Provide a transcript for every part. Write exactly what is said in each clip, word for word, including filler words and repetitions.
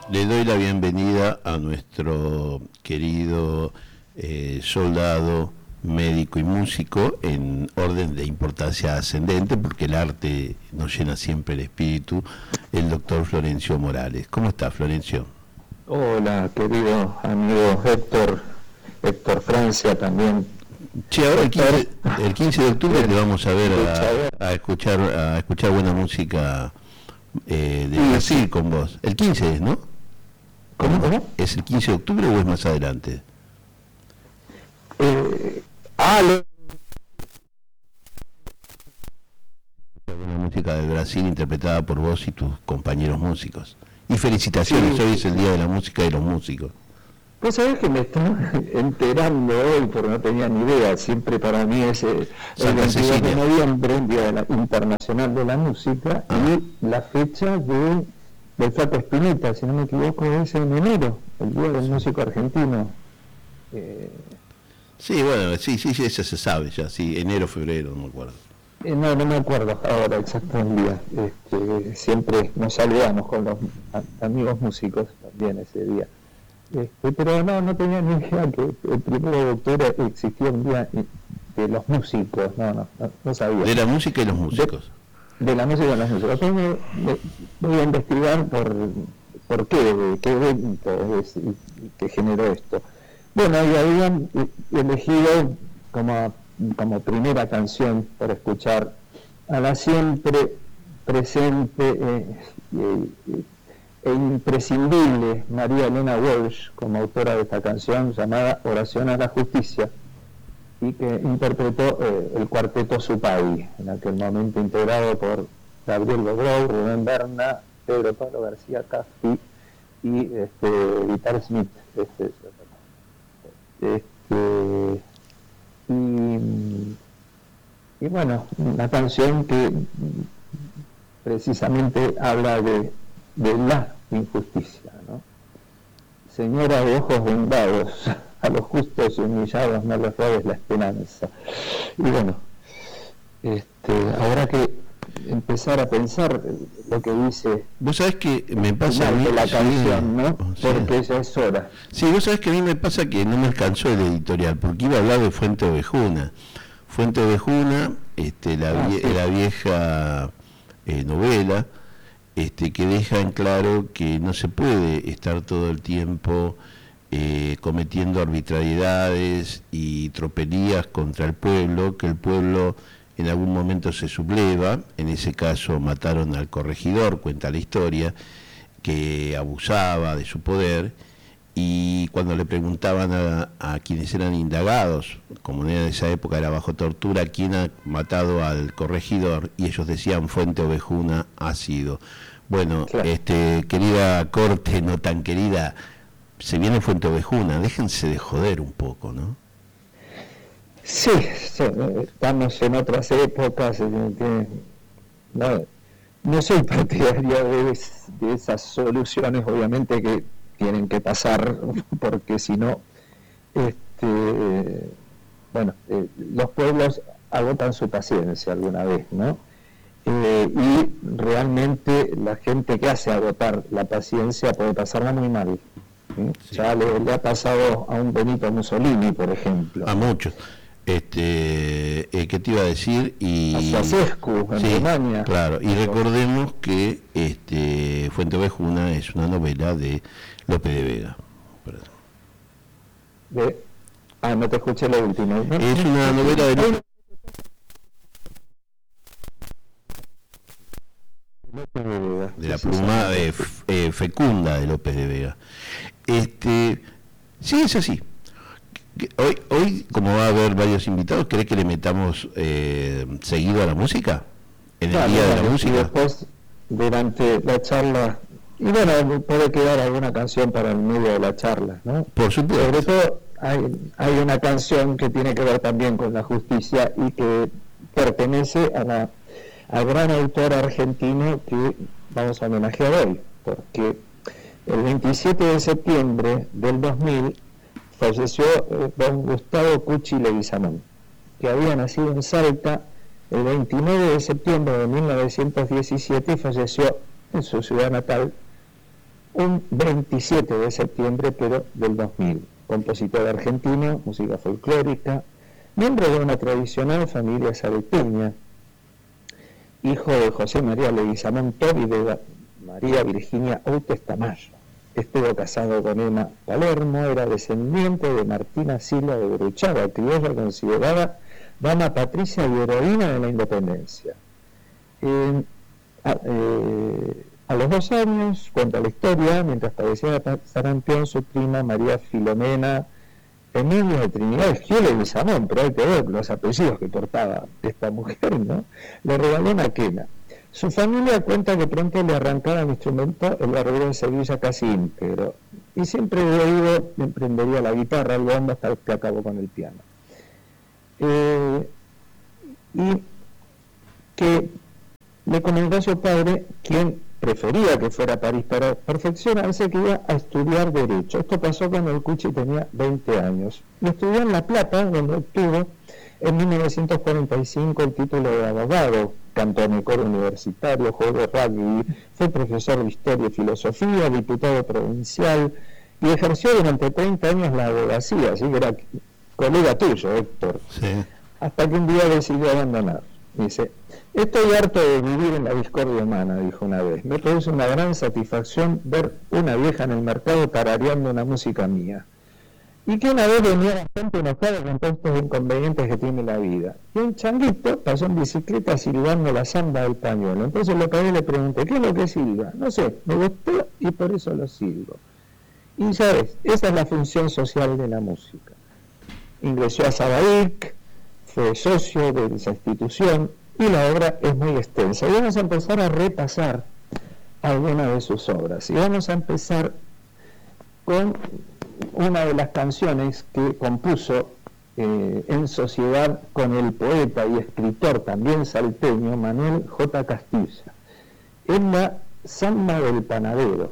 Le doy la bienvenida a nuestro querido eh, soldado, médico y músico en orden de importancia ascendente, porque el arte nos llena siempre el espíritu, el doctor Florencio Morales. ¿Cómo está, Florencio? Hola, querido amigo Héctor, Héctor Francia también. Che, ahora el quince, el quince de octubre te vamos a ver a, a escuchar a escuchar buena música eh, de Brasil con vos. El quince es, ¿no? ¿Cómo, cómo? ¿Es el quince de octubre o es más adelante? Eh, ah, lo... Buena música de Brasil interpretada por vos y tus compañeros músicos. Y felicitaciones, sí. Hoy es el Día de la Música y los Músicos. Vos sabés que me estoy enterando hoy, porque no tenía ni idea, siempre para mí es eh, el veintidós de noviembre, el Día de la, Internacional de la Música, ah. y la fecha de, del Flaco Spinetta, si no me equivoco, es en enero, el Día del Músico Argentino. Eh, sí, bueno, sí, sí, sí, eso se sabe ya, sí, enero, febrero, no me acuerdo. Eh, no, no me acuerdo ahora exacto el día. Este, siempre nos saludamos con los amigos músicos también ese día. Este, pero no, no tenía ni idea que el primero de octubre existía un día de los músicos, no, no, no, no sabía. De la música y los músicos. De, de la música y los músicos. Entonces me, me, voy a investigar por, por qué, qué evento es y, y qué generó esto. Bueno, y habían elegido como, como primera canción para escuchar a la siempre presente eh, eh, e imprescindible María Elena Walsh como autora de esta canción llamada Oración a la Justicia, y que interpretó eh, el cuarteto Supay, en aquel momento integrado por Gabriel Bogrow, Rubén Berna, Pedro Pablo García Caffi y este, Vitar Smith. Este, este, y, y bueno, una canción que precisamente habla de de la injusticia, ¿no? Señora de ojos vendados, a los justos y humillados no les robes la esperanza. Y bueno, este, habrá que empezar a pensar lo que dice. Vos sabés que me pasa a mí la canción, ¿no? Sí. Porque ya es hora. Sí, vos sabés que a mí me pasa que no me alcanzó el editorial, porque iba a hablar de Fuente Ovejuna. Fuente Ovejuna, este, la, ah, vie sí. la vieja eh, novela, Este, que deja en claro que no se puede estar todo el tiempo eh, cometiendo arbitrariedades y tropelías contra el pueblo, que el pueblo en algún momento se subleva. En ese caso mataron al corregidor, cuenta la historia, que abusaba de su poder, y cuando le preguntaban a, a quienes eran indagados, como en esa época era bajo tortura, ¿quién ha matado al corregidor? Y ellos decían, Fuente Ovejuna ha sido. Bueno, claro. este, querida corte no tan querida, se viene Fuente Ovejuna, déjense de joder un poco, ¿no? Sí, sí, estamos en otras épocas, que, no, no soy partidario de, de esas soluciones, obviamente que tienen que pasar, porque si no, este, bueno, eh, los pueblos agotan su paciencia alguna vez, ¿no? Eh, y realmente la gente que hace agotar la paciencia puede pasarla muy mal. ¿sí? Sí. Ya le, le ha pasado a un Benito Mussolini, por ejemplo. A muchos. Este, eh, ¿qué te iba a decir? Y, a Ceausescu, en sí, Alemania. Claro, y recordemos que este, Fuente Ovejuna es una novela de López de Vega. De, ah, no te escuché la última. ¿no? Es una novela de López de Vega. De la pluma de, eh, fecunda de López de Vega. Este, sí, es así. Hoy, hoy, como va a haber varios invitados, ¿cree que le metamos eh, seguido a la música? En el claro, día bueno, de la música. Y después, durante la charla, y bueno, puede quedar alguna canción para el medio de la charla, ¿no? Por supuesto. Sobre todo, hay, hay una canción que tiene que ver también con la justicia y que pertenece a la, al gran autor argentino que vamos a homenajear hoy, porque el veintisiete de septiembre del dos mil falleció eh, don Gustavo Cuchi Leguizamón, que había nacido en Salta el veintinueve de septiembre de mil novecientos diecisiete y falleció en su ciudad natal un veintisiete de septiembre, pero del dos mil. Compositor argentino, música folclórica, miembro de una tradicional familia salteña, hijo de José María Leguizamón Tobi y de María Virginia Outes Tamayo. Estuvo casado con Emma Palermo, era descendiente de Martina Silva de Bruchaga, criolla considerada dama patricia y heroína de la independencia. Eh, a, eh, a los dos años, cuenta la historia, mientras padecía sarampión, su prima María Filomena Emilia de Trinidad Gil Leguizamón, pero hay que ver los apellidos que portaba esta mujer, ¿no? Le regaló una quena. Su familia cuenta que pronto le arrancaba el instrumento el barbero de Sevilla casi íntegro, y siempre de oído emprendería la guitarra, el bombo, hasta que acabó con el piano. Eh, y que le comentó a su padre, quien prefería que fuera a París para perfeccionarse, que iba a estudiar Derecho. Esto pasó cuando el Cuchi tenía veinte años. Y estudió en La Plata, donde obtuvo en mil novecientos cuarenta y cinco el título de abogado, cantó en el coro universitario, jugó rugby, fue profesor de Historia y Filosofía, diputado provincial, y ejerció durante treinta años la abogacía, así que era colega tuyo, Héctor. Sí. Hasta que un día decidió abandonar. Dice: estoy harto de vivir en la discordia humana, dijo una vez. Me produce una gran satisfacción ver una vieja en el mercado tarareando una música mía. Y que una vez venía bastante enojado con todos estos inconvenientes que tiene la vida. Y un changuito pasó en bicicleta silbando la samba del pañuelo. Entonces lo paré y le pregunté: ¿qué es lo que silba? No sé, me gustó y por eso lo silbo. Y ya ves, esa es la función social de la música. Ingresó a Sabaic, fue socio de esa institución, y la obra es muy extensa. Y vamos a empezar a repasar algunas de sus obras. Y vamos a empezar con una de las canciones que compuso eh, en sociedad con el poeta y escritor también salteño Manuel J. Castilla. Es la Samba del Panadero.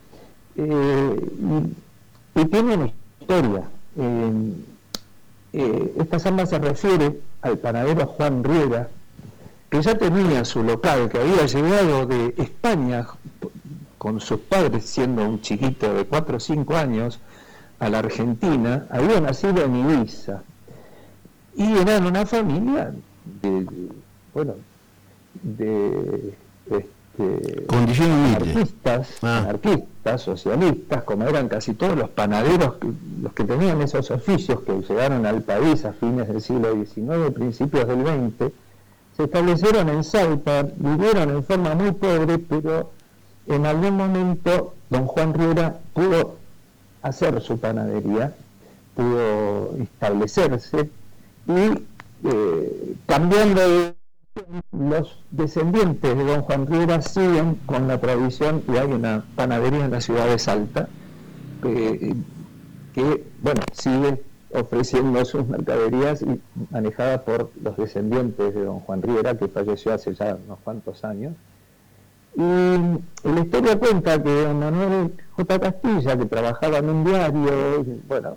Eh, y, y tiene una historia. Eh, eh, esta samba se refiere al panadero Juan Riera, que ya tenía su local, que había llegado de España con sus padres siendo un chiquito de cuatro o cinco años a la Argentina. Había nacido en Ibiza y eran una familia de, bueno, de este, anarquistas, ah. anarquistas, socialistas, como eran casi todos los panaderos, que, los que tenían esos oficios que llegaron al país a fines del siglo diecinueve, principios del veinte, se establecieron en Salta, vivieron en forma muy pobre, pero en algún momento don Juan Riera pudo hacer su panadería, pudo establecerse, y eh, cambiando de los descendientes de don Juan Riera siguen con la tradición, y hay una panadería en la ciudad de Salta eh, que, bueno, sigue ofreciendo sus mercaderías y manejada por los descendientes de don Juan Riera, que falleció hace ya unos cuantos años. Y la historia cuenta que don Manuel J. Castilla, que trabajaba en un diario, bueno,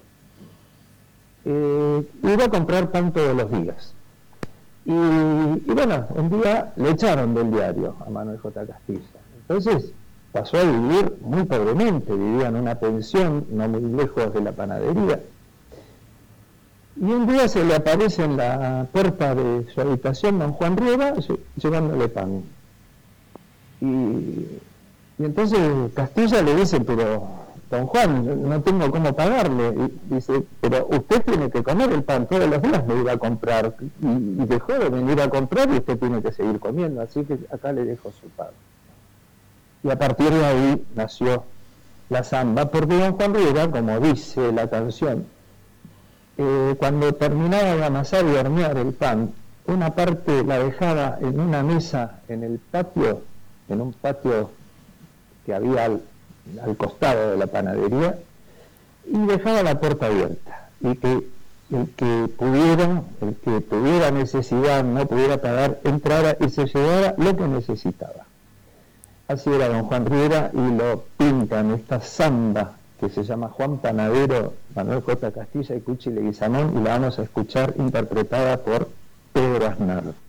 eh, iba a comprar pan todos los días. Y, y bueno, un día le echaron del diario a Manuel J. Castilla. Entonces pasó a vivir muy pobremente, vivía en una pensión no muy lejos de la panadería. Y un día se le aparece en la puerta de su habitación don Juan Riera llevándole pan. Y, y entonces Castilla le dice: pero don Juan, no tengo cómo pagarle. Y dice: pero usted tiene que comer el pan, todos los días me iba a comprar, y, y dejó de venir a comprar y usted tiene que seguir comiendo, así que acá le dejo su pago. Y a partir de ahí nació la samba, porque don Juan Riera, como dice la canción, eh, cuando terminaba de amasar y hornear el pan, una parte la dejaba en una mesa en el patio, en un patio que había al, al costado de la panadería, y dejaba la puerta abierta, y que el que pudiera, el que tuviera necesidad, no pudiera pagar, entrara y se llevara lo que necesitaba. Así era don Juan Riera, y lo pintan esta samba que se llama Juan Panadero, Manuel J. Castilla y Cuchi Leguizamón, y la vamos a escuchar interpretada por Pedro Aznar.